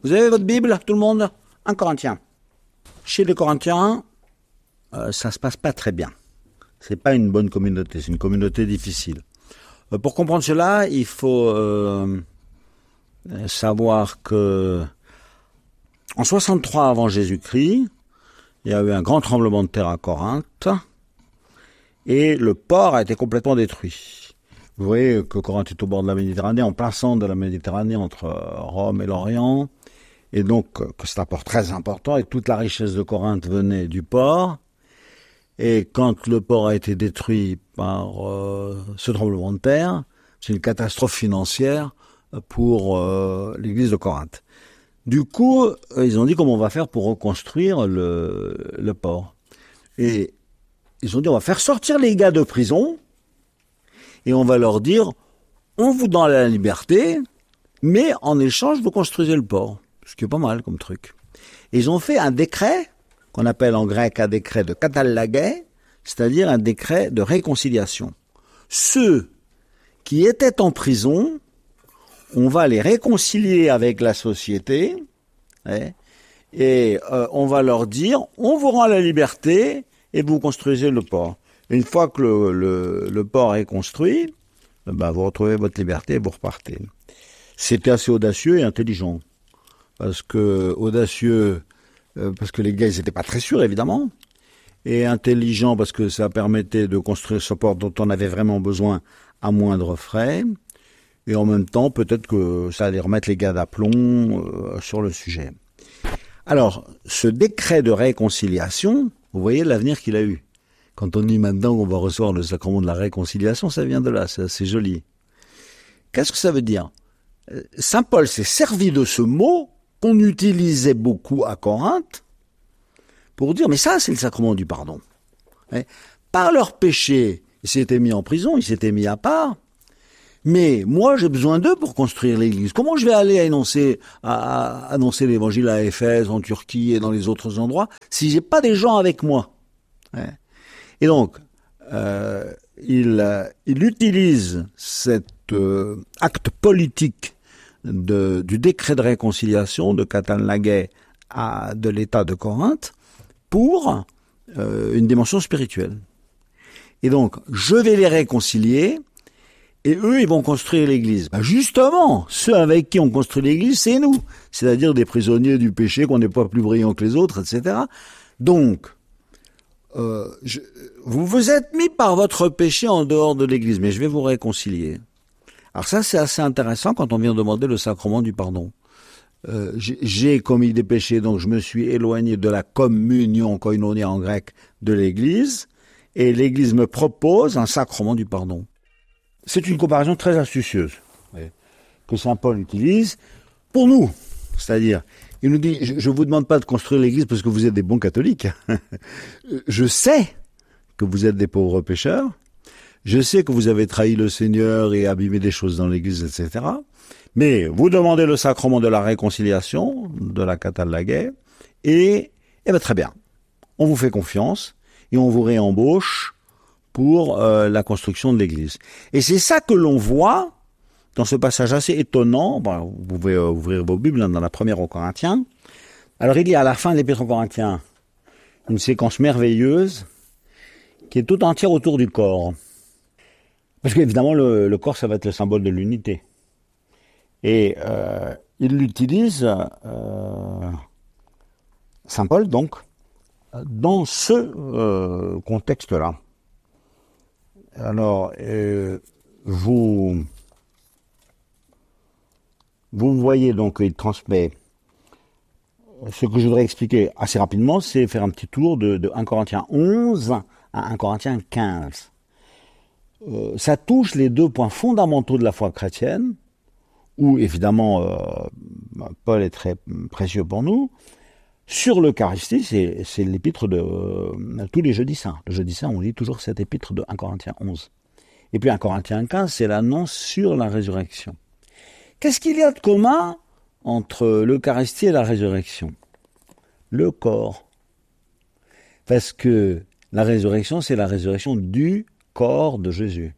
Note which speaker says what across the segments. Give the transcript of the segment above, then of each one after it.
Speaker 1: Vous avez votre Bible, tout le monde? 1 Corinthiens. Chez les Corinthiens, ça se passe pas très bien. C'est pas une bonne communauté, c'est une communauté difficile. Pour comprendre cela, il faut savoir que en 63 avant Jésus-Christ, il y a eu un grand tremblement de terre à Corinthe et le port a été complètement détruit. Vous voyez que Corinthe est au bord de la Méditerranée, en plein centre de la Méditerranée entre Rome et l'Orient, et donc que c'est un port très important et que toute la richesse de Corinthe venait du port. Et quand le port a été détruit par ce tremblement de terre, c'est une catastrophe financière pour l'église de Corinthe. Du coup, ils ont dit comment on va faire pour reconstruire le port. Et ils ont dit on va faire sortir les gars de prison et on va leur dire on vous donne la liberté, mais en échange vous construisez le port. Ce qui est pas mal comme truc. Et ils ont fait un décret qu'on appelle en grec un décret de katallagé, c'est-à-dire un décret de réconciliation. Ceux qui étaient en prison, on va les réconcilier avec la société, et on va leur dire, on vous rend la liberté et vous construisez le port. Et une fois que le port est construit, vous retrouvez votre liberté et vous repartez. C'était assez audacieux et intelligent. Parce que les gars, ils n'étaient pas très sûrs, évidemment. Et intelligent, parce que ça permettait de construire ce port dont on avait vraiment besoin à moindre frais. Et en même temps, peut-être que ça allait remettre les gars d'aplomb sur le sujet. Alors, ce décret de réconciliation, vous voyez l'avenir qu'il a eu. Quand on dit maintenant qu'on va recevoir le sacrement de la réconciliation, ça vient de là, c'est assez joli. Qu'est-ce que ça veut dire? Saint Paul s'est servi de ce mot qu'on utilisait beaucoup à Corinthe pour dire, mais ça, c'est le sacrement du pardon. Par leur péché, ils s'étaient mis en prison, ils s'étaient mis à part. Mais moi, j'ai besoin d'eux pour construire l'église. Comment je vais aller annoncer l'évangile à Éphèse, en Turquie et dans les autres endroits, si j'ai pas des gens avec moi? Et donc, il utilise cet acte politique du décret de réconciliation de katallagé de l'État de Corinthe pour une dimension spirituelle. Et donc, je vais les réconcilier et eux, ils vont construire l'église. Justement, ceux avec qui on construit l'église, c'est nous. C'est-à-dire des prisonniers du péché, qu'on n'est pas plus brillants que les autres, etc. Donc, vous vous êtes mis par votre péché en dehors de l'église, mais je vais vous réconcilier. Alors ça, c'est assez intéressant quand on vient demander le sacrement du pardon. J'ai commis des péchés, donc je me suis éloigné de la communion, koinonia en grec, de l'église, et l'église me propose un sacrement du pardon. C'est une comparaison très astucieuse que saint Paul utilise pour nous. C'est-à-dire, il nous dit, je vous demande pas de construire l'église parce que vous êtes des bons catholiques. Je sais que vous êtes des pauvres pécheurs. Je sais que vous avez trahi le Seigneur et abîmé des choses dans l'église, etc. Mais vous demandez le sacrement de la réconciliation, de la katallagé, et très bien. On vous fait confiance et on vous réembauche pour la construction de l'église. Et c'est ça que l'on voit dans ce passage assez étonnant. Vous pouvez ouvrir vos Bibles dans la première aux Corinthiens. Alors il y a à la fin de l'Épître aux Corinthiens une séquence merveilleuse qui est tout entière autour du corps. Parce qu'évidemment, le corps, ça va être le symbole de l'unité. Et il l'utilise, saint Paul, donc, dans ce contexte-là. Alors, vous voyez, donc, il transmet. Ce que je voudrais expliquer assez rapidement, c'est faire un petit tour de 1 Corinthiens 11 à 1 Corinthiens 15. Ça touche les deux points fondamentaux de la foi chrétienne, où évidemment Paul est très précieux pour nous. Sur l'Eucharistie, c'est l'épître de tous les jeudis saints. Le jeudi saint, on lit toujours cette épître de 1 Corinthiens 11. Et puis 1 Corinthiens 15, c'est l'annonce sur la résurrection. Qu'est-ce qu'il y a de commun entre l'Eucharistie et la résurrection? Le corps. Parce que la résurrection, c'est la résurrection du corps de Jésus.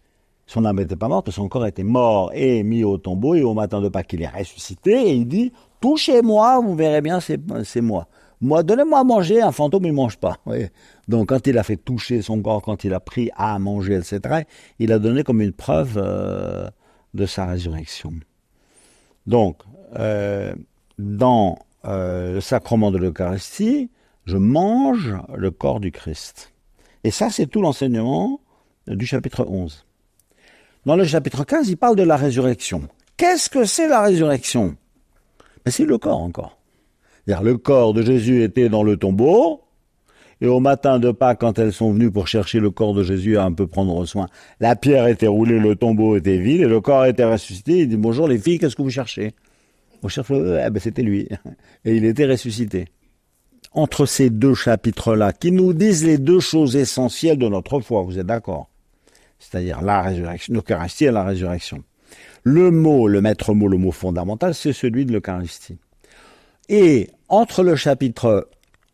Speaker 1: Son âme n'était pas morte, son corps était mort et mis au tombeau, et au matin de Pâques, il est ressuscité, et il dit, touchez-moi, vous verrez bien, c'est moi. Moi, donnez-moi à manger, un fantôme, il ne mange pas. Vous voyez. Donc, quand il a fait toucher son corps, quand il a pris à manger, etc., il a donné comme une preuve de sa résurrection. Donc, dans le sacrement de l'Eucharistie, je mange le corps du Christ. Et ça, c'est tout l'enseignement du chapitre 11. Dans le chapitre 15, il parle de la résurrection. Qu'est-ce que c'est la résurrection? Ben, c'est le corps encore. C'est-à-dire, le corps de Jésus était dans le tombeau, et au matin de Pâques, quand elles sont venues pour chercher le corps de Jésus à un peu prendre soin, la pierre était roulée, le tombeau était vide, et le corps était ressuscité. Il dit, bonjour les filles, qu'est-ce que vous cherchez? On cherche c'était lui. Et il était ressuscité. Entre ces deux chapitres-là, qui nous disent les deux choses essentielles de notre foi, vous êtes d'accord? C'est-à-dire la résurrection, l'Eucharistie et la résurrection. Le maître mot, le mot fondamental, c'est celui de l'Eucharistie. Et entre le chapitre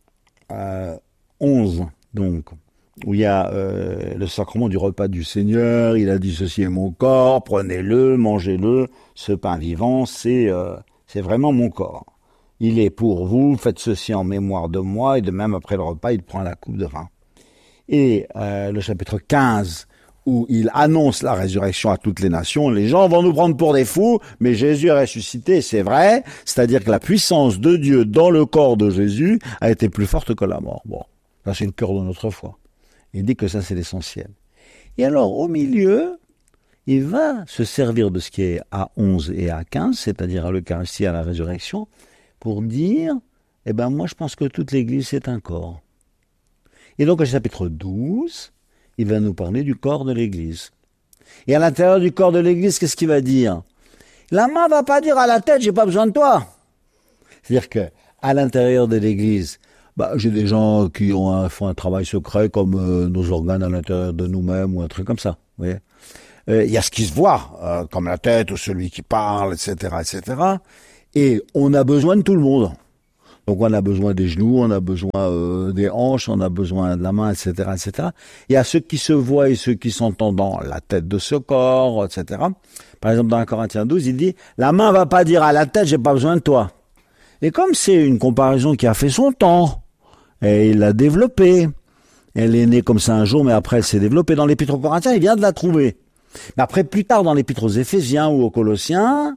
Speaker 1: 11, donc, où il y a le sacrement du repas du Seigneur, il a dit ceci est mon corps, prenez-le, mangez-le, ce pain vivant, c'est vraiment mon corps. Il est pour vous, faites ceci en mémoire de moi, et de même après le repas, il prend la coupe de vin. Et le chapitre 15, où il annonce la résurrection à toutes les nations, les gens vont nous prendre pour des fous, mais Jésus est ressuscité, c'est vrai, c'est-à-dire que la puissance de Dieu dans le corps de Jésus a été plus forte que la mort. Bon, ça c'est le cœur de notre foi. Il dit que ça c'est l'essentiel. Et alors, au milieu, il va se servir de ce qui est à 11 et à 15, c'est-à-dire à l'Eucharistie, à la résurrection, pour dire, moi je pense que toute l'Église c'est un corps. Et donc au chapitre 12, il va nous parler du corps de l'Église. Et à l'intérieur du corps de l'Église, qu'est-ce qu'il va dire? La main va pas dire à la tête, j'ai pas besoin de toi. C'est-à-dire que à l'intérieur de l'Église, j'ai des gens qui font un travail secret comme nos organes à l'intérieur de nous-mêmes ou un truc comme ça. Vous voyez, il y a ce qui se voit, comme la tête ou celui qui parle, etc., etc. Et on a besoin de tout le monde. Donc on a besoin des genoux, on a besoin des hanches, on a besoin de la main, etc., etc. Il y a ceux qui se voient et ceux qui s'entendent dans la tête de ce corps, etc. Par exemple, dans 1 Corinthiens 12, il dit « La main va pas dire à la tête, j'ai pas besoin de toi ». Et comme c'est une comparaison qui a fait son temps, et il l'a développée, elle est née comme ça un jour, mais après elle s'est développée dans l'Épître aux Corinthiens, il vient de la trouver. Mais après, plus tard, dans l'Épître aux Éphésiens ou aux Colossiens,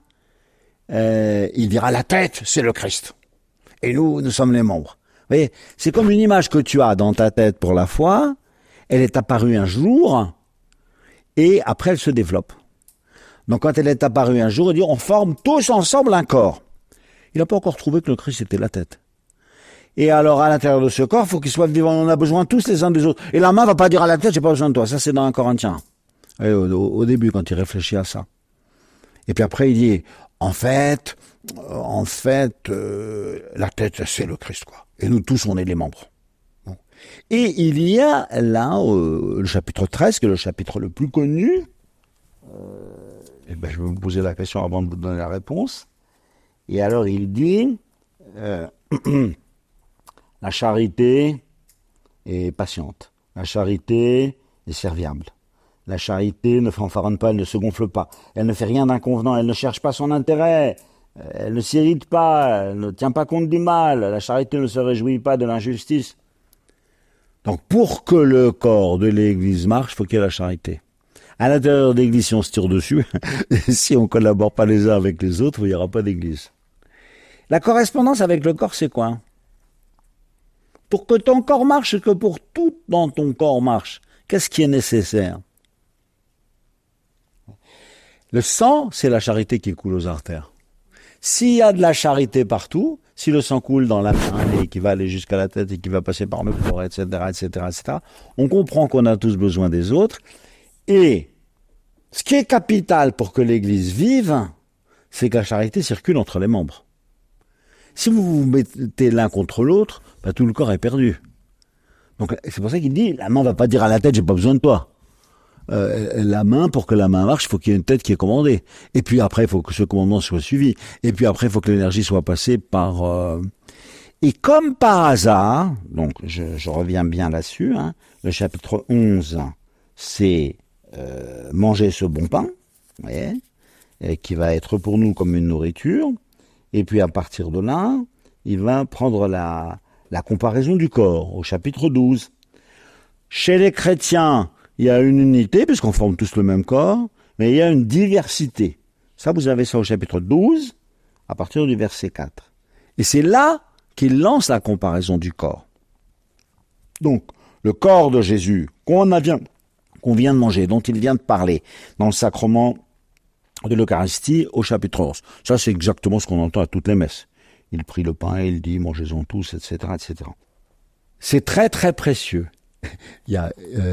Speaker 1: il dira « La tête, c'est le Christ ». Et nous sommes les membres. Vous voyez, c'est comme une image que tu as dans ta tête pour la foi, elle est apparue un jour, et après elle se développe. Donc quand elle est apparue un jour, il dit, on forme tous ensemble un corps. Il n'a pas encore trouvé que le Christ était la tête. Et alors à l'intérieur de ce corps, il faut qu'il soit vivant, on a besoin tous les uns des autres. Et la main va pas dire à la tête, j'ai pas besoin de toi. Ça c'est dans 1 Corinthiens. Au début, quand il réfléchit à ça. Et puis après il dit, en fait, la tête, c'est le Christ, quoi. Et nous tous, on est les membres. Bon. Et il y a là, le chapitre 13, qui est le chapitre le plus connu. Je vais vous poser la question avant de vous donner la réponse. Et alors, il dit, la charité est patiente. La charité est serviable. La charité ne fanfaronne pas, elle ne se gonfle pas. Elle ne fait rien d'inconvenant, elle ne cherche pas son intérêt. Elle ne s'irrite pas, elle ne tient pas compte du mal, la charité ne se réjouit pas de l'injustice. Donc pour que le corps de l'Église marche, il faut qu'il y ait la charité. À l'intérieur de l'Église, si on se tire dessus, si on ne collabore pas les uns avec les autres, il n'y aura pas d'Église. La correspondance avec le corps, c'est quoi? Pour que ton corps marche, que pour tout dans ton corps marche, qu'est-ce qui est nécessaire? Le sang, c'est la charité qui coule aux artères. S'il y a de la charité partout, si le sang coule dans la main et qui va aller jusqu'à la tête et qui va passer par le corps, etc., etc., etc., on comprend qu'on a tous besoin des autres. Et ce qui est capital pour que l'Église vive, c'est que la charité circule entre les membres. Si vous vous mettez l'un contre l'autre, tout le corps est perdu. Donc c'est pour ça qu'il dit, la main va pas dire à la tête, j'ai pas besoin de toi. La main, pour que la main marche, il faut qu'il y ait une tête qui est commandée. Et puis après, il faut que ce commandement soit suivi. Et puis après, il faut que l'énergie soit passée par... Et comme par hasard, donc je reviens bien là-dessus, le chapitre 11, c'est manger ce bon pain, vous voyez, qui va être pour nous comme une nourriture. Et puis à partir de là, il va prendre la comparaison du corps, au chapitre 12. Chez les chrétiens, il y a une unité, puisqu'on forme tous le même corps, mais il y a une diversité. Ça, vous avez ça au chapitre 12, à partir du verset 4. Et c'est là qu'il lance la comparaison du corps. Donc, le corps de Jésus, qu'on vient de manger, dont il vient de parler, dans le sacrement de l'Eucharistie au chapitre 11. Ça, c'est exactement ce qu'on entend à toutes les messes. Il prit le pain et il dit, mangez-en tous, etc., etc. C'est très, très précieux. Il y a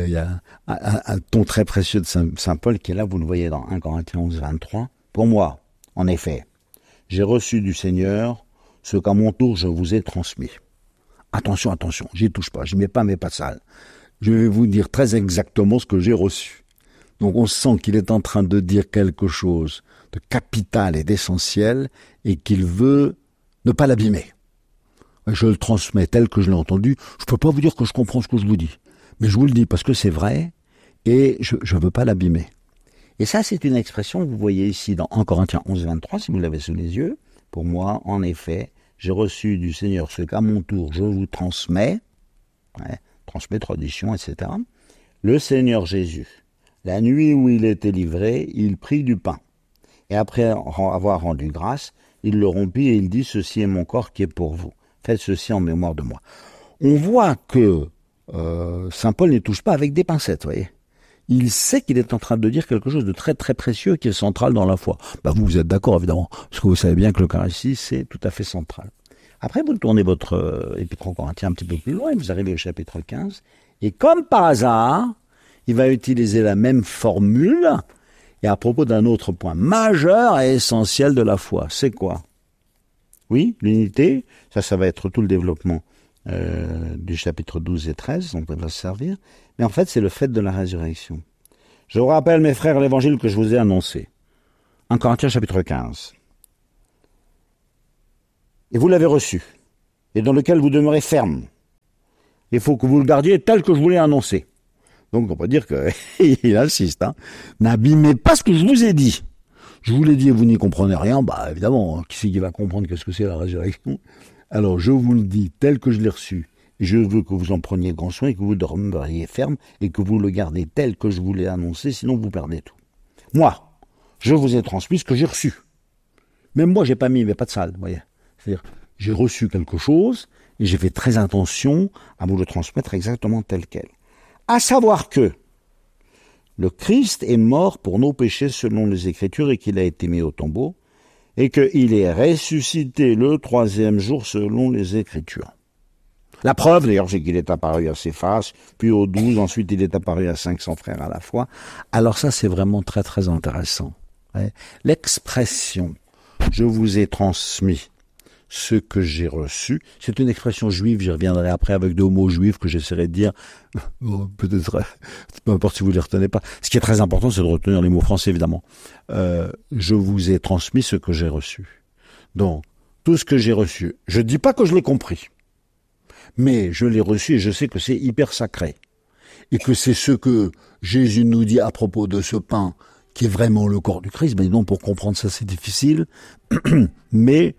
Speaker 1: un ton très précieux de Saint Paul qui est là, vous le voyez dans 1 Corinthiens 11, 23. Pour moi, en effet, j'ai reçu du Seigneur ce qu'à mon tour je vous ai transmis. Attention, j'y touche pas, je mets pas mes pattes sales. Je vais vous dire très exactement ce que j'ai reçu. Donc on sent qu'il est en train de dire quelque chose de capital et d'essentiel et qu'il veut ne pas l'abîmer. Je le transmets tel que je l'ai entendu. Je peux pas vous dire que je comprends ce que je vous dis. Mais je vous le dis parce que c'est vrai et je veux pas l'abîmer. Et ça, c'est une expression que vous voyez ici dans 1 Corinthiens 11, 23, si vous l'avez sous les yeux. Pour moi, en effet, j'ai reçu du Seigneur ce qu'à mon tour je vous transmets. Transmets, tradition, etc. Le Seigneur Jésus, la nuit où il était livré, il prit du pain. Et après avoir rendu grâce, il le rompit et il dit, ceci est mon corps qui est pour vous. Faites ceci en mémoire de moi. On voit que Saint Paul ne touche pas avec des pincettes, voyez. Il sait qu'il est en train de dire quelque chose de très très précieux qui est central dans la foi. Vous êtes d'accord évidemment, parce que vous savez bien que l'Eucharistie c'est tout à fait central. Après vous tournez votre épître aux Corinthiens un petit peu plus loin et vous arrivez au chapitre 15. Et comme par hasard, il va utiliser la même formule et à propos d'un autre point majeur et essentiel de la foi. C'est quoi ? Oui, l'unité, ça va être tout le développement du chapitre 12 et 13, dont on va se servir. Mais en fait, c'est le fait de la résurrection. Je vous rappelle, mes frères, l'évangile que je vous ai annoncé. 1 Corinthiens chapitre 15. Et vous l'avez reçu, et dans lequel vous demeurez ferme. Il faut que vous le gardiez tel que je vous l'ai annoncé. Donc on peut dire qu'il insiste. N'abîmez pas ce que je vous ai dit. Je vous l'ai dit et vous n'y comprenez rien, évidemment, qui c'est qui va comprendre qu'est-ce que c'est la résurrection ? Alors je vous le dis tel que je l'ai reçu. Je veux que vous en preniez grand soin et que vous demeuriez ferme et que vous le gardez tel que je vous l'ai annoncé, sinon vous perdez tout. Moi, je vous ai transmis ce que j'ai reçu. Même moi, j'ai pas mis mes pattes sales, vous voyez. C'est-à-dire, j'ai reçu quelque chose et j'ai fait très attention à vous le transmettre exactement tel quel. À savoir que le Christ est mort pour nos péchés selon les Écritures et qu'il a été mis au tombeau et qu'il est ressuscité le 3e jour selon les Écritures. La preuve, d'ailleurs, c'est qu'il est apparu à Céphas, puis aux 12, ensuite il est apparu à 500 frères à la fois. Alors ça, c'est vraiment très très intéressant. L'expression « je vous ai transmis ce que j'ai reçu », c'est une expression juive, j'y reviendrai après avec 2 mots juifs que j'essaierai de dire, peut-être, peu importe si vous ne les retenez pas. Ce qui est très important, c'est de retenir les mots français, évidemment. Je vous ai transmis ce que j'ai reçu. Donc, tout ce que j'ai reçu, je ne dis pas que je l'ai compris. Mais je l'ai reçu et je sais que c'est hyper sacré. Et que c'est ce que Jésus nous dit à propos de ce pain, qui est vraiment le corps du Christ. Mais non, pour comprendre ça, c'est difficile. Mais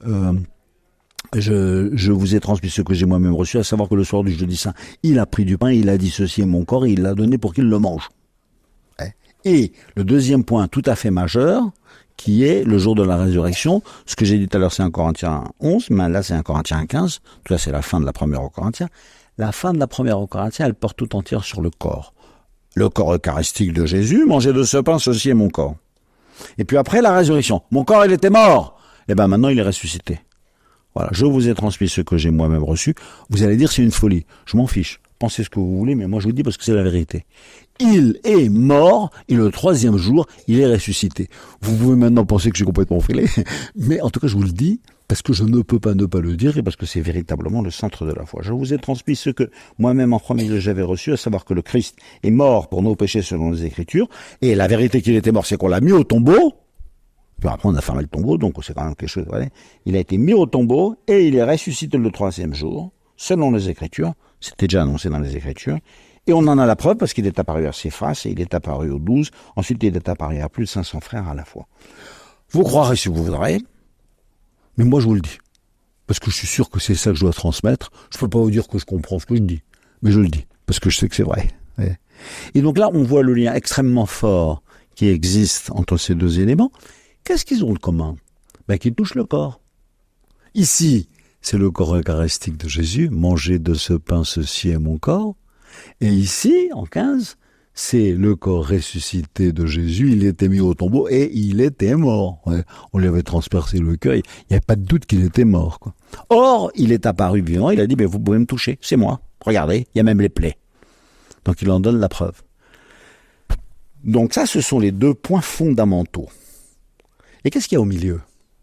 Speaker 1: je vous ai transmis ce que j'ai moi-même reçu, à savoir que le soir du jeudi saint, il a pris du pain, il a dit ceci est mon corps, et il l'a donné pour qu'il le mange. Et le deuxième point tout à fait majeur, qui est le jour de la résurrection. Ce que j'ai dit tout à l'heure, c'est 1 Corinthiens 11, mais là, c'est 1 Corinthiens 15. Tout ça, c'est la fin de la première aux Corinthiens. La fin de la première aux Corinthiens, elle porte tout entière sur le corps. Le corps eucharistique de Jésus, mangez de ce pain, ceci est mon corps. Et puis après, la résurrection. Mon corps, il était mort. Et maintenant, il est ressuscité. Voilà, je vous ai transmis ce que j'ai moi-même reçu. Vous allez dire, c'est une folie. Je m'en fiche. Pensez ce que vous voulez, mais moi, je vous dis parce que c'est la vérité. Il est mort, et le 3e jour, il est ressuscité. Vous pouvez maintenant penser que je suis complètement fêlé, mais en tout cas, je vous le dis, parce que je ne peux pas ne pas le dire, et parce que c'est véritablement le centre de la foi. Je vous ai transmis ce que moi-même en premier lieu j'avais reçu, à savoir que le Christ est mort pour nos péchés selon les Écritures, et la vérité qu'il était mort, c'est qu'on l'a mis au tombeau, puis après on a fermé le tombeau, donc c'est quand même quelque chose, voilà. Il a été mis au tombeau, et il est ressuscité le 3e jour, selon les Écritures, c'était déjà annoncé dans les Écritures, et on en a la preuve parce qu'il est apparu à Céphas et il est apparu aux 12. Ensuite, il est apparu à plus de 500 frères à la fois. Vous croirez si vous voudrez. Mais moi, je vous le dis. Parce que je suis sûr que c'est ça que je dois transmettre. Je ne peux pas vous dire que je comprends ce que je dis. Mais je le dis. Parce que je sais que c'est vrai. Et donc là, on voit le lien extrêmement fort qui existe entre ces deux éléments. Qu'est-ce qu'ils ont de commun? Qu'ils touchent le corps. Ici, c'est le corps eucharistique de Jésus. Mangez de ce pain, ceci est mon corps. Et ici, en 15, c'est le corps ressuscité de Jésus. Il était mis au tombeau et il était mort. On lui avait transpercé le cœur. Il n'y avait pas de doute qu'il était mort, quoi. Or, il est apparu vivant. Il a dit, vous pouvez me toucher. C'est moi. Regardez, il y a même les plaies. Donc, il en donne la preuve. Donc ça, ce sont les deux points fondamentaux. Et qu'est-ce qu'il y a au milieu?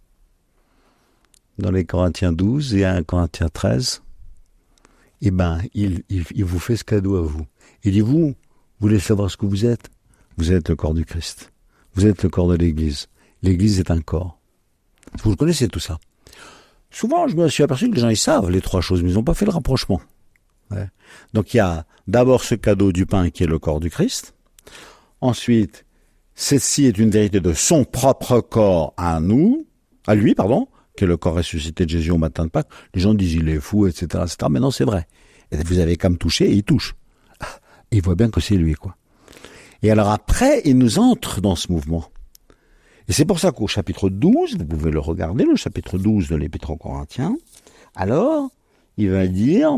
Speaker 1: Dans les Corinthiens 12 et 1 Corinthiens 13, il vous fait ce cadeau à vous. Il dit, vous voulez savoir ce que vous êtes? Vous êtes le corps du Christ. Vous êtes le corps de l'Église. L'Église est un corps. Vous le connaissez tout ça. Souvent, je me suis aperçu que les gens, ils savent les trois choses, mais ils n'ont pas fait le rapprochement. Donc il y a d'abord ce cadeau du pain qui est le corps du Christ. Ensuite, celle-ci est une vérité de son propre corps à lui, qui est le corps ressuscité de Jésus au matin de Pâques. Les gens disent, il est fou, etc., etc. Mais non, c'est vrai. Et vous avez qu'à me toucher, et il touche. Et il voit bien que c'est lui, quoi. Et alors après, il nous entre dans ce mouvement. Et c'est pour ça qu'au chapitre 12, vous pouvez le regarder, le chapitre 12 de l'Épître aux Corinthiens, alors, il va dire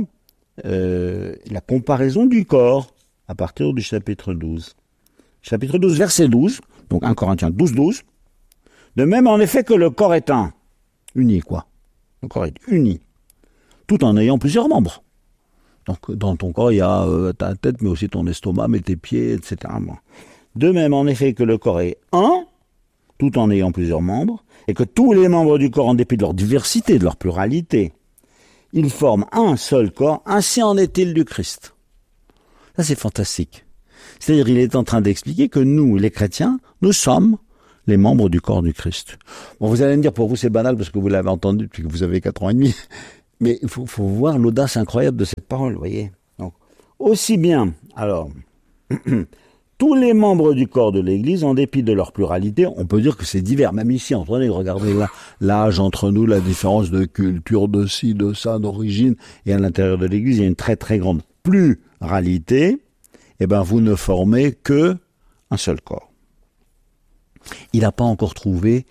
Speaker 1: la comparaison du corps à partir du chapitre 12. Chapitre 12, verset 12, donc 1 Corinthiens 12, 12. De même, en effet, que le corps est un. Uni, quoi. Le corps est uni. Tout en ayant plusieurs membres. Donc, dans ton corps, il y a ta tête, mais aussi ton estomac, mais tes pieds, etc. De même, en effet, que le corps est un, tout en ayant plusieurs membres, et que tous les membres du corps, en dépit de leur diversité, de leur pluralité, ils forment un seul corps, ainsi en est-il du Christ. Ça, c'est fantastique. C'est-à-dire, il est en train d'expliquer que nous, les chrétiens, nous sommes les membres du corps du Christ. Bon, vous allez me dire, pour vous, c'est banal parce que vous l'avez entendu depuis que vous avez 4 ans et demi. Mais il faut voir l'audace incroyable de cette parole, vous voyez. Donc, aussi bien, alors, tous les membres du corps de l'Église, en dépit de leur pluralité, on peut dire que c'est divers. Même ici, regardez l'âge entre nous, la différence de culture, de ci, de ça, d'origine. Et à l'intérieur de l'Église, il y a une très très grande pluralité. Vous ne formez que un seul corps. Il n'a pas encore trouvé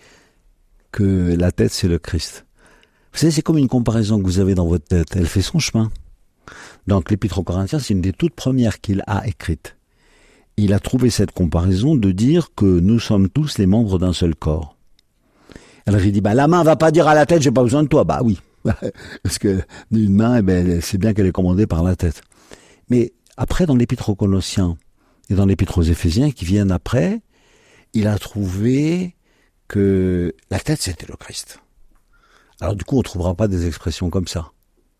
Speaker 1: que la tête, c'est le Christ. Vous savez, c'est comme une comparaison que vous avez dans votre tête. Elle fait son chemin. Donc, l'Épître aux Corinthiens, c'est une des toutes premières qu'il a écrites. Il a trouvé cette comparaison de dire que nous sommes tous les membres d'un seul corps. Alors, il dit, la main va pas dire à la tête, j'ai pas besoin de toi. Oui. Parce que une main, c'est bien qu'elle est commandée par la tête. Mais après, dans l'Épître aux Colossiens et dans l'Épître aux Éphésiens qui viennent après, il a trouvé que la tête, c'était le Christ. Alors du coup, on ne trouvera pas des expressions comme ça.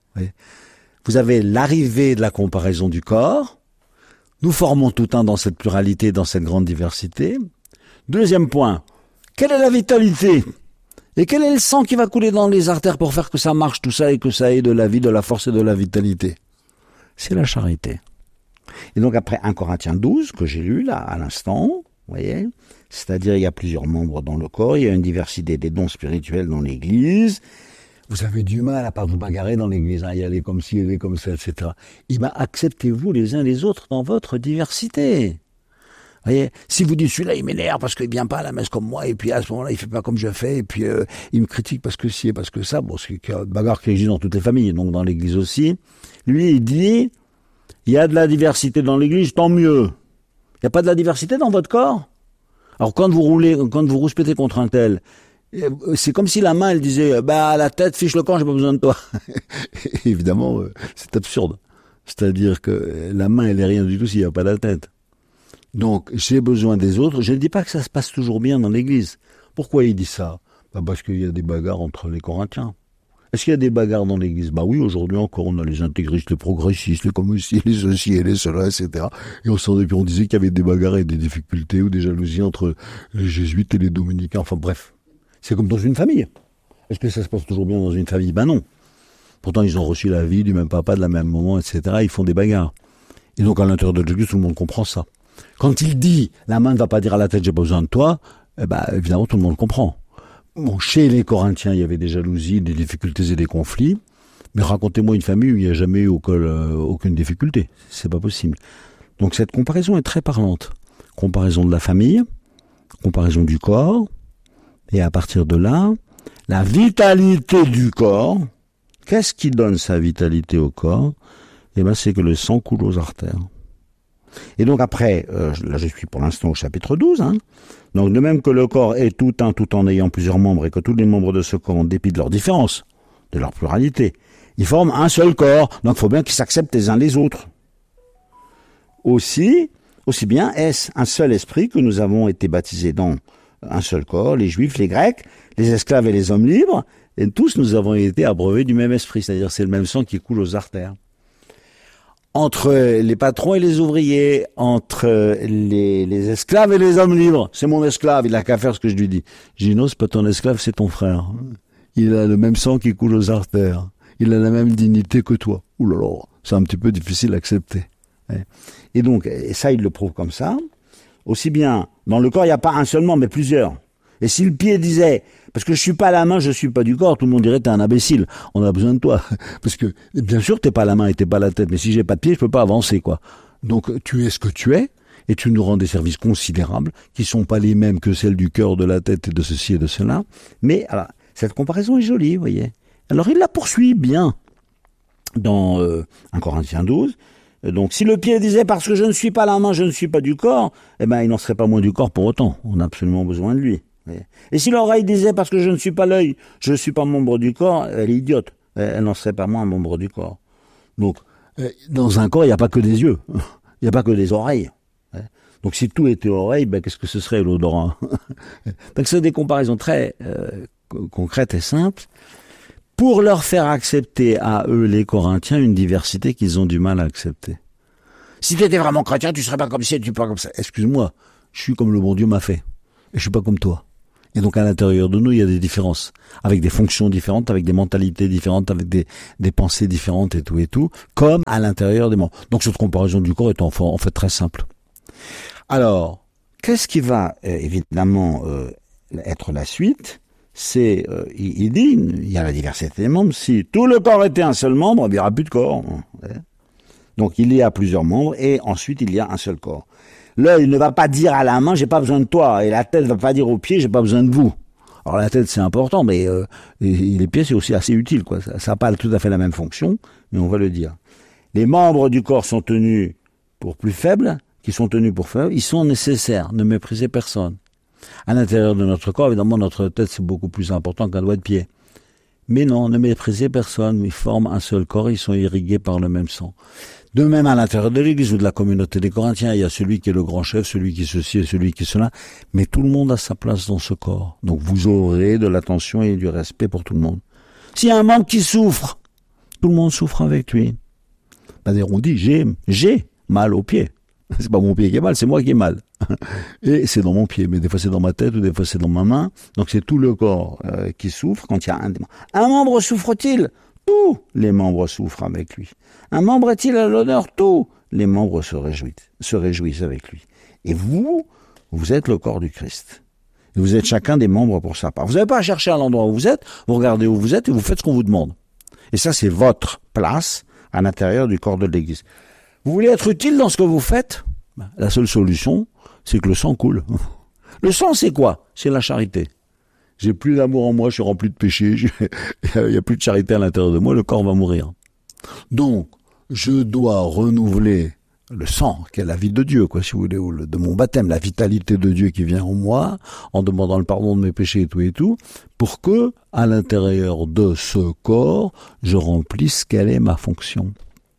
Speaker 1: Vous avez l'arrivée de la comparaison du corps. Nous formons tout un dans cette pluralité, dans cette grande diversité. Deuxième point, quelle est la vitalité? Et quel est le sang qui va couler dans les artères pour faire que ça marche tout ça et que ça ait de la vie, de la force et de la vitalité? C'est la charité. Et donc après 1 Corinthiens 12, que j'ai lu là à l'instant, vous voyez, c'est-à-dire il y a plusieurs membres dans le corps, il y a une diversité des dons spirituels dans l'Église. Vous avez du mal à pas vous bagarrer dans l'Église, y aller comme ci, y aller comme ça, etc. Acceptez-vous les uns les autres dans votre diversité. Vous voyez, si vous dites celui-là il m'énerve parce qu'il vient pas à la messe comme moi, et puis à ce moment-là il fait pas comme je fais, et puis il me critique parce que ci et parce que ça, c'est une bagarre qui existe dans toutes les familles, donc dans l'Église aussi. Lui il dit, il y a de la diversité dans l'Église, tant mieux. Il n'y a pas de la diversité dans votre corps? Alors quand vous rouspétez contre un tel, c'est comme si la main elle disait la tête fiche le camp, j'ai pas besoin de toi. Évidemment, c'est absurde. C'est-à-dire que la main elle est rien du tout s'il n'y a pas la tête. Donc j'ai besoin des autres. Je ne dis pas que ça se passe toujours bien dans l'Église. Pourquoi il dit ça? Parce qu'il y a des bagarres entre les Corinthiens. Est-ce qu'il y a des bagarres dans l'Église? Oui, aujourd'hui encore, on a les intégristes, les progressistes, les communistes, les ceci et les cela, etc. Et on disait qu'il y avait des bagarres et des difficultés ou des jalousies entre les jésuites et les dominicains. Enfin bref, c'est comme dans une famille. Est-ce que ça se passe toujours bien dans une famille? Non. Pourtant, ils ont reçu la vie du même papa, de la même maman, etc. Ils font des bagarres. Et donc, à l'intérieur de l'Église, tout le monde comprend ça. Quand il dit, la main ne va pas dire à la tête, j'ai pas besoin de toi, évidemment, tout le monde comprend. Bon, chez les Corinthiens, il y avait des jalousies, des difficultés et des conflits. Mais racontez-moi une famille où il n'y a jamais eu aucune difficulté. C'est pas possible. Donc cette comparaison est très parlante. Comparaison de la famille, comparaison du corps, et à partir de là, la vitalité du corps. Qu'est-ce qui donne sa vitalité au corps? Eh ben, c'est que le sang coule aux artères. Et donc après, là je suis pour l'instant au chapitre 12, Donc de même que le corps est tout un, tout en ayant plusieurs membres, et que tous les membres de ce corps, en dépit de leurs différences, de leur pluralité, ils forment un seul corps, donc il faut bien qu'ils s'acceptent les uns les autres. Aussi bien est-ce un seul esprit que nous avons été baptisés dans un seul corps, les Juifs, les Grecs, les esclaves et les hommes libres, et tous nous avons été abreuvés du même esprit, c'est-à-dire c'est le même sang qui coule aux artères. Entre les patrons et les ouvriers, entre les esclaves et les hommes libres. C'est mon esclave, il a qu'à faire ce que je lui dis. J'ai dit non, c'est pas ton esclave, c'est ton frère. Il a le même sang qui coule aux artères. Il a la même dignité que toi. Ouh là là, c'est un petit peu difficile à accepter. Et donc, et ça, il le prouve comme ça. Aussi bien, dans le corps, il n'y a pas un seul membre, mais plusieurs. Et si le pied disait, parce que je suis pas la main, je suis pas du corps, tout le monde dirait t'es un imbécile, on a besoin de toi. Parce que, bien sûr, t'es pas la main et t'es pas la tête, mais si j'ai pas de pied, je peux pas avancer, quoi. Donc, tu es ce que tu es, et tu nous rends des services considérables, qui sont pas les mêmes que celles du cœur, de la tête et de ceci et de cela. Mais, alors, cette comparaison est jolie, vous voyez. Alors, il la poursuit bien dans 1 Corinthiens 12. Donc, si le pied disait parce que je ne suis pas la main, je ne suis pas du corps, eh ben, il n'en serait pas moins du corps pour autant. On a absolument besoin de lui. Et si l'oreille disait parce que je ne suis pas l'œil, je ne suis pas membre du corps, elle est idiote. Elle n'en serait pas moins un membre du corps. Donc, dans un corps, il n'y a pas que des yeux. Il n'y a pas que des oreilles. Donc, si tout était oreille, ben, qu'est-ce que ce serait l'odorat? Donc, c'est des comparaisons très concrètes et simples pour leur faire accepter à eux, les Corinthiens, une diversité qu'ils ont du mal à accepter. Si tu étais vraiment chrétien, tu serais pas comme ci, tu serais pas comme ça. Excuse-moi, je suis comme le bon Dieu m'a fait. Et je suis pas comme toi. Et donc à l'intérieur de nous, il y a des différences, avec des fonctions différentes, avec des mentalités différentes, avec des pensées différentes et tout, comme à l'intérieur des membres. Donc cette comparaison du corps est en fait très simple. Alors, qu'est-ce qui va évidemment être la suite? C'est, il dit, il y a la diversité des membres. Si tout le corps était un seul membre, il n'y aura plus de corps. Donc il y a plusieurs membres et ensuite il y a un seul corps. L'œil ne va pas dire à la main, j'ai pas besoin de toi, et la tête ne va pas dire aux pieds, j'ai pas besoin de vous. Alors la tête c'est important, mais les pieds c'est aussi assez utile, quoi. Ça n'a pas tout à fait la même fonction, mais on va le dire. Les membres du corps sont tenus pour plus faibles, ils sont nécessaires, ne méprisez personne. À l'intérieur de notre corps, évidemment, notre tête c'est beaucoup plus important qu'un doigt de pied. Mais non, ne méprisez personne, ils forment un seul corps, ils sont irrigués par le même sang. De même, à l'intérieur de l'Église ou de la communauté des Corinthiens, il y a celui qui est le grand chef, celui qui est ceci et celui qui est cela, mais tout le monde a sa place dans ce corps. Donc vous aurez de l'attention et du respect pour tout le monde. S'il y a un membre qui souffre, tout le monde souffre avec lui. C'est-à-dire, on dit, j'ai mal au pied. C'est pas mon pied qui est mal, c'est moi qui ai mal. Et c'est dans mon pied, mais des fois c'est dans ma tête ou des fois c'est dans ma main. Donc c'est tout le corps qui souffre quand il y a un membre souffre-t-il? Tous les membres souffrent avec lui. Un membre est-il à l'honneur? Tous les membres se réjouissent avec lui. Et vous êtes le corps du Christ. Et vous êtes chacun des membres pour sa part. Vous n'avez pas à chercher à l'endroit où vous êtes, vous regardez où vous êtes et vous faites ce qu'on vous demande. Et ça, c'est votre place à l'intérieur du corps de l'Église. Vous voulez être utile dans ce que vous faites? La seule solution, c'est que le sang coule. Le sang, c'est quoi? C'est la charité. J'ai plus d'amour en moi, je suis rempli de péché, il n'y a plus de charité à l'intérieur de moi, le corps va mourir. Donc, je dois renouveler le sang, qui est la vie de Dieu, quoi, si vous voulez, ou de mon baptême, la vitalité de Dieu qui vient en moi, en demandant le pardon de mes péchés et tout, pour que, à l'intérieur de ce corps, je remplisse quelle est ma fonction.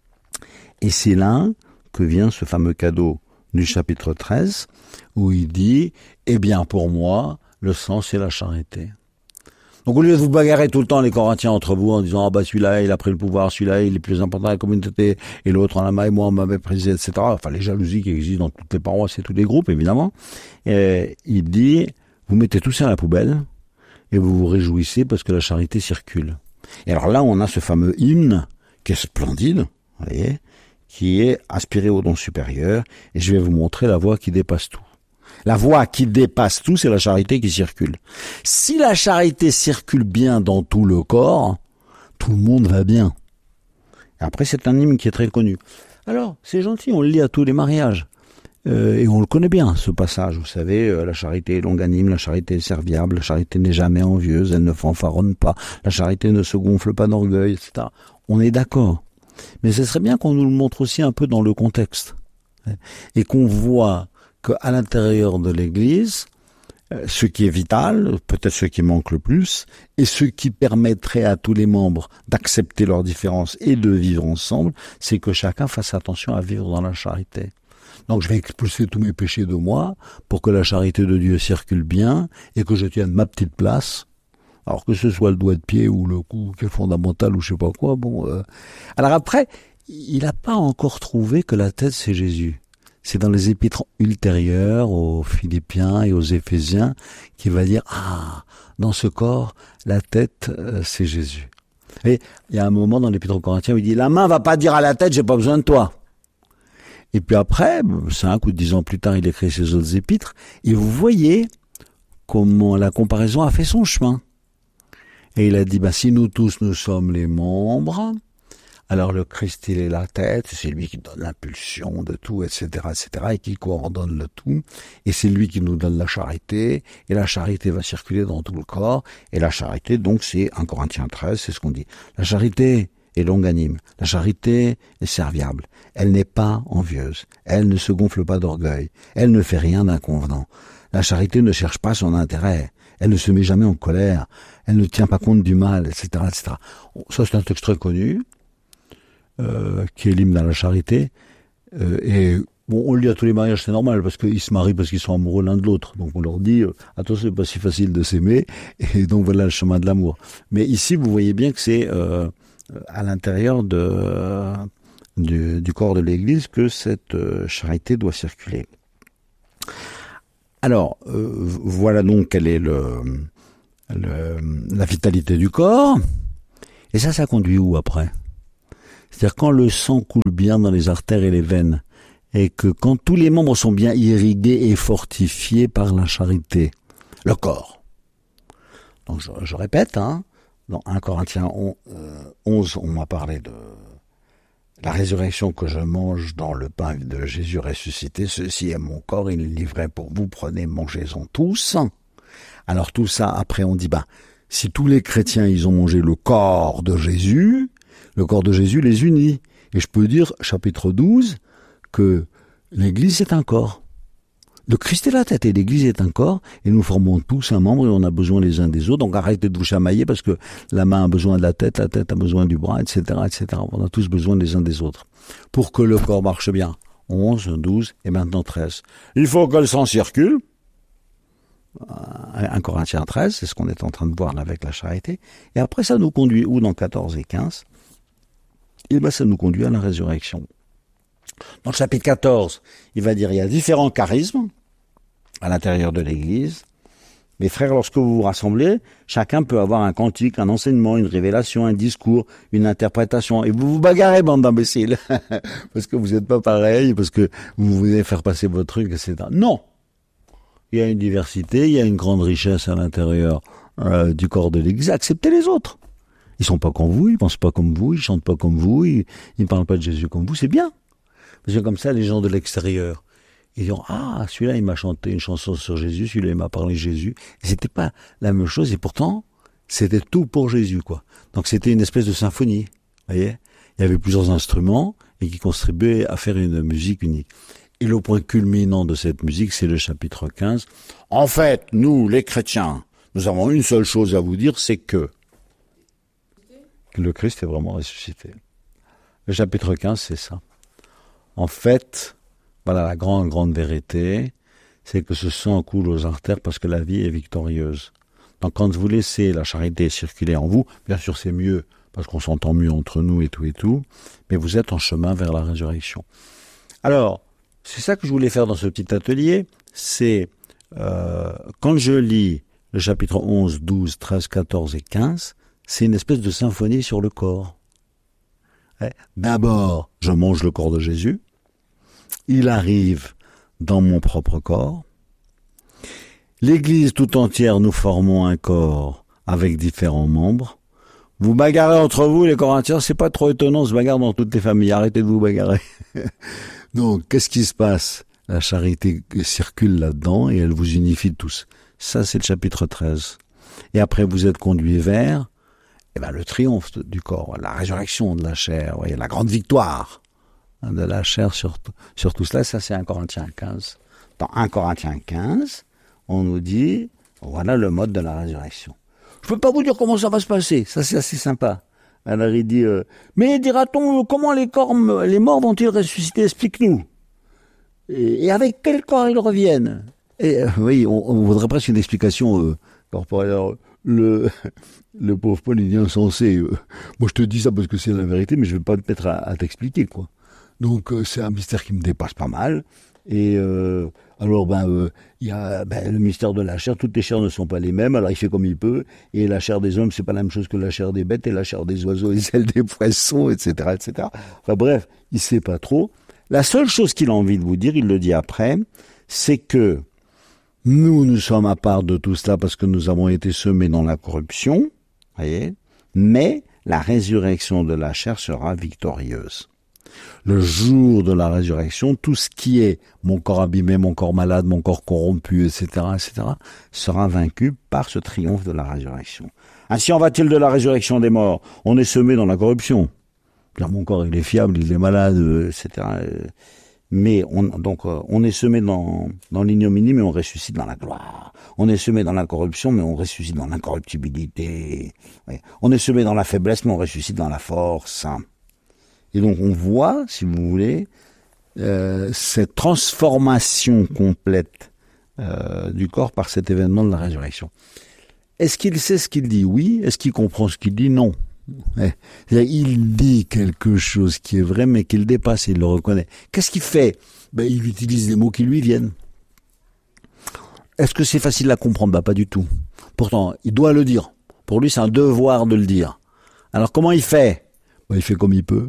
Speaker 1: Et c'est là que vient ce fameux cadeau du chapitre 13, où il dit, eh bien, pour moi, le sang, c'est la charité. Donc, au lieu de vous bagarrer tout le temps, les Corinthiens, entre vous, en disant, celui-là, il a pris le pouvoir, celui-là, il est plus important dans la communauté, et l'autre en a marre, et moi, on m'a méprisé, etc. Enfin, les jalousies qui existent dans toutes les paroisses et tous les groupes, évidemment. Et il dit, vous mettez tout ça à la poubelle, et vous vous réjouissez parce que la charité circule. Et alors là, on a ce fameux hymne, qui est splendide, vous voyez, qui est aspiré au don supérieur, et je vais vous montrer la voie qui dépasse tout. La voie qui dépasse tout, c'est la charité qui circule. Si la charité circule bien dans tout le corps, tout le monde va bien. Et après, c'est un hymne qui est très connu. Alors, c'est gentil, on le lit à tous les mariages. Et on le connaît bien, ce passage. Vous savez, la charité est longanime, la charité est serviable, la charité n'est jamais envieuse, elle ne fanfaronne pas, la charité ne se gonfle pas d'orgueil, etc. On est d'accord. Mais ce serait bien qu'on nous le montre aussi un peu dans le contexte. Et qu'on voit qu'à l'intérieur de l'Église, ce qui est vital, peut-être ce qui manque le plus, et ce qui permettrait à tous les membres d'accepter leurs différences et de vivre ensemble, c'est que chacun fasse attention à vivre dans la charité. Donc je vais expulser tous mes péchés de moi pour que la charité de Dieu circule bien et que je tienne ma petite place. Alors que ce soit le doigt de pied ou le cou qui est fondamental ou je sais pas quoi. Alors après, il n'a pas encore trouvé que la tête c'est Jésus. C'est dans les épîtres ultérieures aux Philippiens et aux Éphésiens qu'il va dire dans ce corps la tête c'est Jésus. Et il y a un moment dans l'épître aux Corinthiens où il dit la main va pas dire à la tête j'ai pas besoin de toi. Et puis après, 5 ou 10 ans plus tard, il écrit ses autres épîtres, et vous voyez comment la comparaison a fait son chemin. Et il a dit, si nous tous nous sommes les membres, alors le Christ il est la tête, c'est lui qui donne l'impulsion de tout, etc., et qui coordonne le tout, et c'est lui qui nous donne la charité, et la charité va circuler dans tout le corps, et la charité, donc c'est 1 Corinthiens 13, c'est ce qu'on dit. La charité est longanime, la charité est serviable, elle n'est pas envieuse, elle ne se gonfle pas d'orgueil, elle ne fait rien d'inconvenant. La charité ne cherche pas son intérêt, elle ne se met jamais en colère, elle ne tient pas compte du mal, etc., etc. Ça c'est un texte très connu, qui est l'hymne à la charité, et on le lit à tous les mariages, c'est normal, parce qu'ils se marient parce qu'ils sont amoureux l'un de l'autre. Donc on leur dit, attention, c'est pas si facile de s'aimer, et donc voilà le chemin de l'amour. Mais ici, vous voyez bien que c'est à l'intérieur du corps de l'Église que cette charité doit circuler. Alors, voilà donc quelle est la vitalité du corps. Et ça conduit où après ? C'est-à-dire quand le sang coule bien dans les artères et les veines, et que quand tous les membres sont bien irrigués et fortifiés par la charité, le corps. Donc je répète, dans 1 Corinthiens 11, on m'a parlé de la résurrection que je mange dans le pain de Jésus ressuscité. Ceci est mon corps, il est livré pour vous, prenez, mangez-en tous. Alors tout ça, après on dit, si tous les chrétiens, ils ont mangé le corps de Jésus les unit. Et je peux dire, chapitre 12, que l'Église est un corps. Le Christ est la tête et l'Église est un corps, et nous formons tous un membre et on a besoin les uns des autres. Donc arrêtez de vous chamailler parce que la main a besoin de la tête a besoin du bras, etc., etc. On a tous besoin les uns des autres. Pour que le corps marche bien. 11, 12 et maintenant 13. Il faut que le sang circule. 1 Corinthiens 13, c'est ce qu'on est en train de voir là avec la charité. Et après ça nous conduit où dans 14 et 15 ? Et ça nous conduit à la résurrection. Dans le chapitre 14, il va dire il y a différents charismes à l'intérieur de l'Église. Mes frères, lorsque vous vous rassemblez, chacun peut avoir un cantique, un enseignement, une révélation, un discours, une interprétation. Et vous vous bagarrez, bande d'imbéciles, parce que vous n'êtes pas pareil, parce que vous voulez faire passer votre truc, etc. Non. Il y a une diversité, il y a une grande richesse à l'intérieur du corps de l'Église. Acceptez les autres. Ils sont pas comme vous, ils pensent pas comme vous, ils chantent pas comme vous, ils ne parlent pas de Jésus comme vous, c'est bien. Parce que comme ça, les gens de l'extérieur, ils diront, celui-là, il m'a chanté une chanson sur Jésus, celui-là, il m'a parlé de Jésus. Et c'était pas la même chose, et pourtant, c'était tout pour Jésus, quoi. Donc c'était une espèce de symphonie, vous voyez. Il y avait plusieurs instruments, et qui contribuaient à faire une musique unique. Et le point culminant de cette musique, c'est le chapitre 15. En fait, nous, les chrétiens, nous avons une seule chose à vous dire, c'est que le Christ est vraiment ressuscité. Le chapitre 15, c'est ça. En fait, voilà la grande vérité, c'est que ce sang coule aux artères parce que la vie est victorieuse. Donc quand vous laissez la charité circuler en vous, bien sûr c'est mieux, parce qu'on s'entend mieux entre nous et tout, mais vous êtes en chemin vers la résurrection. Alors, c'est ça que je voulais faire dans ce petit atelier, c'est quand je lis le chapitre 11, 12, 13, 14 et 15, c'est une espèce de symphonie sur le corps. D'abord, je mange le corps de Jésus. Il arrive dans mon propre corps. L'Église tout entière, nous formons un corps avec différents membres. Vous bagarrez entre vous, les Corinthiens, c'est pas trop étonnant, on se bagarre dans toutes les familles, arrêtez de vous bagarrer. Donc, qu'est-ce qui se passe? La charité circule là-dedans et elle vous unifie tous. Ça, c'est le chapitre 13. Et après, vous êtes conduits vers le triomphe du corps, la résurrection de la chair, voyez, la grande victoire de la chair sur tout cela. Ça, c'est 1 Corinthiens 15. Dans 1 Corinthiens 15, on nous dit, voilà le mode de la résurrection. Je peux pas vous dire comment ça va se passer, ça c'est assez sympa. Alors il dit, mais dira-t-on, comment les morts vont-ils ressusciter? Explique-nous. Et avec quel corps ils reviennent? Et oui, on voudrait presque une explication corporelle. Alors, le pauvre Paul, il dit insensé. Moi, je te dis ça parce que c'est la vérité, mais je vais pas te mettre à t'expliquer, quoi. Donc, c'est un mystère qui me dépasse pas mal. Et alors, il y a le mystère de la chair. Toutes les chairs ne sont pas les mêmes. Alors, il fait comme il peut. Et la chair des hommes, c'est pas la même chose que la chair des bêtes, et la chair des oiseaux et celle des poissons, etc., etc. Enfin bref, il sait pas trop. La seule chose qu'il a envie de vous dire, il le dit après, c'est que nous sommes à part de tout cela parce que nous avons été semés dans la corruption, voyez, mais la résurrection de la chair sera victorieuse. Le jour de la résurrection, tout ce qui est mon corps abîmé, mon corps malade, mon corps corrompu, etc., etc., sera vaincu par ce triomphe de la résurrection. Ainsi en va-t-il de la résurrection des morts? On est semé dans la corruption. Car mon corps, il est fiable, il est malade, etc. Mais on est semé dans l'ignominie, mais on ressuscite dans la gloire. On est semé dans la corruption, mais on ressuscite dans l'incorruptibilité. On est semé dans la faiblesse, mais on ressuscite dans la force. Et donc on voit, si vous voulez, cette transformation complète du corps par cet événement de la résurrection. Est-ce qu'il sait ce qu'il dit? Oui. Est-ce qu'il comprend ce qu'il dit? Non. Il dit quelque chose qui est vrai, mais qu'il dépasse, il le reconnaît. Qu'est-ce qu'il fait? Il utilise les mots qui lui viennent. Est-ce que c'est facile à comprendre? Pas du tout. Pourtant, il doit le dire. Pour lui, c'est un devoir de le dire. Alors, comment il fait? Il fait comme il peut.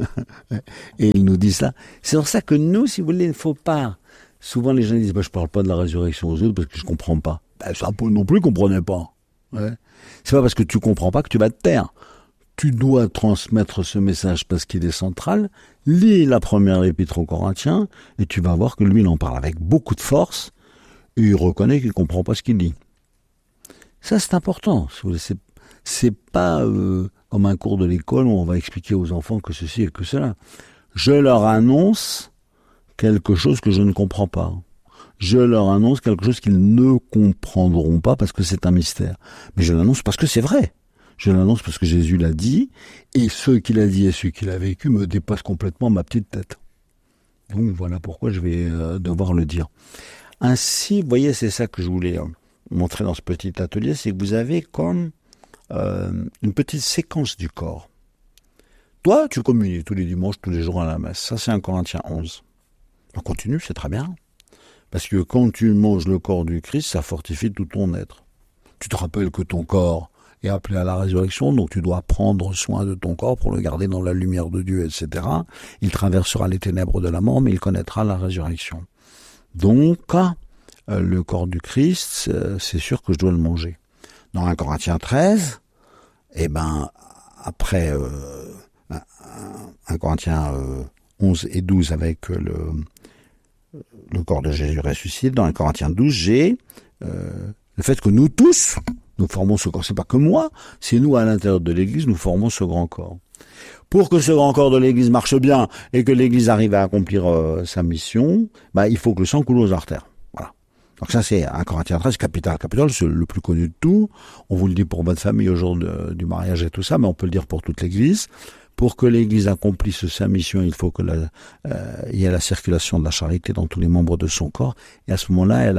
Speaker 1: Et il nous dit ça. C'est pour ça que nous, si vous voulez, il ne faut pas. Souvent, les gens disent, je parle pas de la résurrection aux autres parce que je comprends pas. Ça non plus, comprenez pas. Ouais. C'est pas parce que tu comprends pas que tu vas te taire. Tu dois transmettre ce message parce qu'il est central. Lis la première épître aux Corinthiens et tu vas voir que lui, il en parle avec beaucoup de force et il reconnaît qu'il comprend pas ce qu'il dit. Ça, c'est important. C'est pas comme un cours de l'école où on va expliquer aux enfants que ceci et que cela. Je leur annonce quelque chose que je ne comprends pas. Je leur annonce quelque chose qu'ils ne comprendront pas parce que c'est un mystère. Mais je l'annonce parce que c'est vrai. Je l'annonce parce que Jésus l'a dit, et ce qu'il a dit et ce qu'il a vécu me dépassent complètement ma petite tête. Donc voilà pourquoi je vais devoir le dire. Ainsi, vous voyez, c'est ça que je voulais montrer dans ce petit atelier, c'est que vous avez comme une petite séquence du corps. Toi, tu communies tous les dimanches, tous les jours à la messe. Ça, c'est 1 Corinthiens 11. On continue, c'est très bien. Parce que quand tu manges le corps du Christ, ça fortifie tout ton être. Tu te rappelles que ton corps est appelé à la résurrection, donc tu dois prendre soin de ton corps pour le garder dans la lumière de Dieu, etc. Il traversera les ténèbres de la mort, mais il connaîtra la résurrection. Donc, le corps du Christ, c'est sûr que je dois le manger. Dans 1 Corinthiens 13, après 1 Corinthiens 11 et 12 avec le corps de Jésus ressuscité, dans 1 Corinthiens 12, j'ai le fait que nous tous, nous formons ce corps. C'est pas que moi, c'est nous à l'intérieur de l'Église, nous formons ce grand corps. Pour que ce grand corps de l'Église marche bien et que l'Église arrive à accomplir sa mission, il faut que le sang coule aux artères. Voilà. Donc ça, c'est 1 Corinthiens 13, capital, c'est le plus connu de tout. On vous le dit pour votre famille au jour du mariage et tout ça, mais on peut le dire pour toute l'Église. Pour que l'Église accomplisse sa mission, il faut que il y ait la circulation de la charité dans tous les membres de son corps. Et à ce moment-là, elle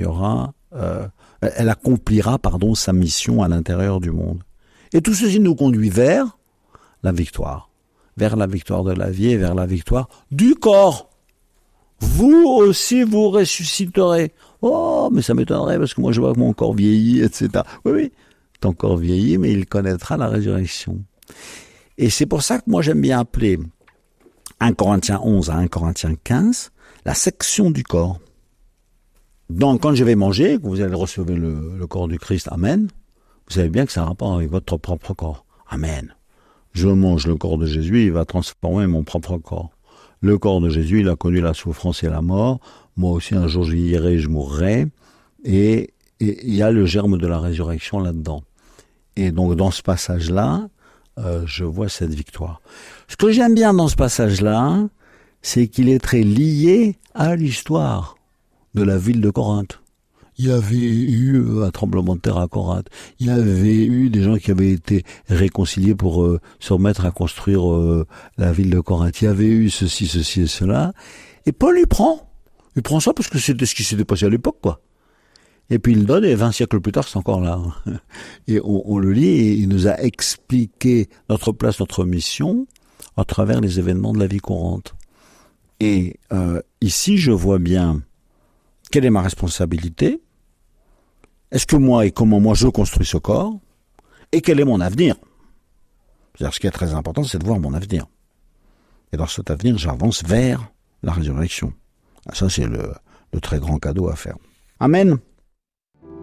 Speaker 1: accomplira sa mission à l'intérieur du monde. Et tout ceci nous conduit vers la victoire de la vie et vers la victoire du corps. Vous aussi, vous ressusciterez. Oh, mais ça m'étonnerait parce que moi je vois que mon corps vieillit, etc. Oui, ton corps vieillit, mais il connaîtra la résurrection. Et c'est pour ça que moi j'aime bien appeler 1 Corinthiens 11 à 1 Corinthiens 15 la section du corps. Donc, quand je vais manger, que vous allez recevoir le corps du Christ, Amen, vous savez bien que ça a un rapport avec votre propre corps. Amen. Je mange le corps de Jésus, il va transformer mon propre corps. Le corps de Jésus, il a connu la souffrance et la mort. Moi aussi, un jour, je vieillirai, je mourrai. Et il y a le germe de la résurrection là-dedans. Et donc, dans ce passage-là, je vois cette victoire. Ce que j'aime bien dans ce passage-là, c'est qu'il est très lié à l'histoire de la ville de Corinthe. Il y avait eu un tremblement de terre à Corinthe. Il y avait eu des gens qui avaient été réconciliés pour se remettre à construire la ville de Corinthe. Il y avait eu ceci et cela. Et Paul, il prend ça parce que c'était ce qui s'était passé à l'époque, quoi. Et puis il le donne, et 20 siècles plus tard, c'est encore là. Et on le lit, et il nous a expliqué notre place, notre mission, à travers les événements de la vie courante. Et ici, je vois bien quelle est ma responsabilité, est-ce que moi et comment moi je construis ce corps, et quel est mon avenir. C'est-à-dire, ce qui est très important, c'est de voir mon avenir. Et dans cet avenir, j'avance vers la résurrection. Ça, c'est le très grand cadeau à faire. Amen.